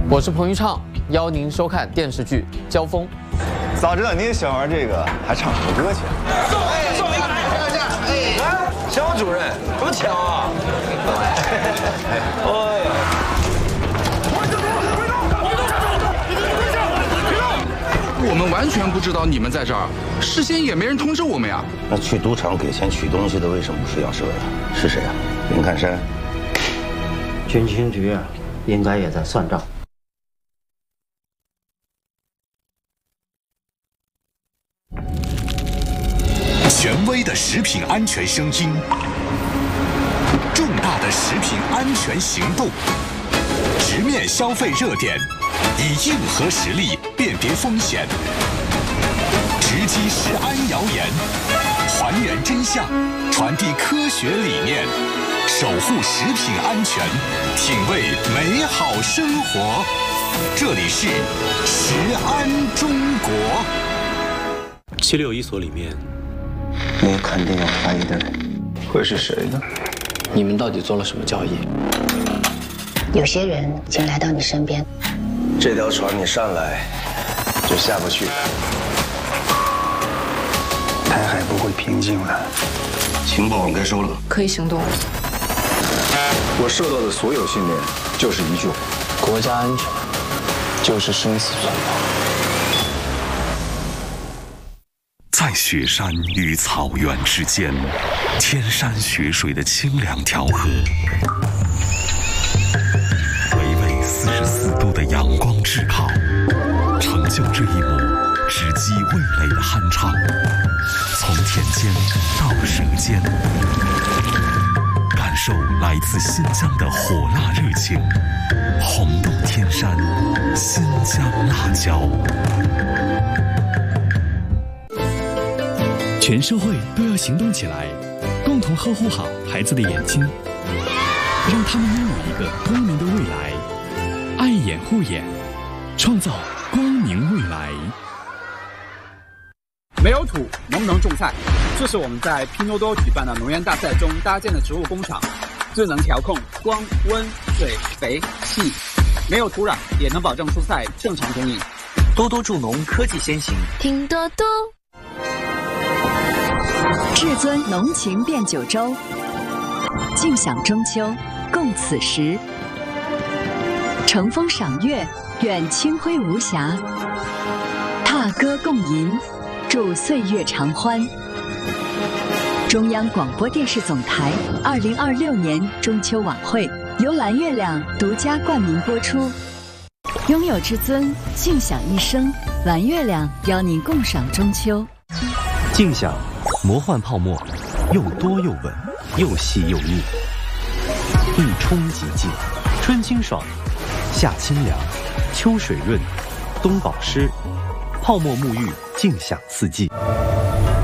我是彭昱畅，邀您收看电视剧《交锋》。 早知道你也喜欢玩这个，还唱什么歌去？ 送一个来，哎，肖主任，什么枪啊？哎呀！ 我们完全不知道你们在这儿，事先也没人通知我们呀。 那去赌场给钱取东西的为什么不是杨世伟？是谁啊？林看山。 军情局啊，应该也在算账。 权威的食品安全声音，重大的食品安全行动，直面消费热点，以硬核实力辨别风险，直击食安谣言，还原真相，传递科学理念，守护食品安全，品味美好生活。这里是食安中国。 761所里面， 你肯定有怀疑的人，会是谁呢？ 你们到底做了什么交易？ 有些人已经来到你身边， 这条船你上来就下不去。 台海不会平静了， 情报我该收了， 可以行动。 我受到的所有训练就是一句话： 国家安全就是生死存亡。 在雪山与草原之间，天山雪水的清凉调和，微微44度的阳光炙烤，成就这一幕直击味蕾的酣畅。从田间到舌尖，感受来自新疆的火辣热情，红豆天山新疆辣椒。 全社会都要行动起来，共同呵护好孩子的眼睛，让他们拥有一个光明的未来。爱眼护眼，创造光明未来。 没有土能不能种菜？这是我们在拼多多举办的农园大赛中搭建的植物工厂，智能调控光、温、水、肥、气，没有土壤也能保证蔬菜正常供应。 多多助农科技先行， 听多多。 至尊浓情变九州，尽享中秋，共此时。乘风赏月，愿清辉无瑕；踏歌共吟，祝岁月长欢。中央广播电视总台2026年中秋晚会由蓝月亮独家冠名播出。拥有至尊，尽享一生。蓝月亮邀您共赏中秋。 尽享魔幻泡沫，又多又稳，又细又腻，一冲即净，春清爽，夏清凉，秋水润，冬保湿，泡沫沐浴，尽享四季。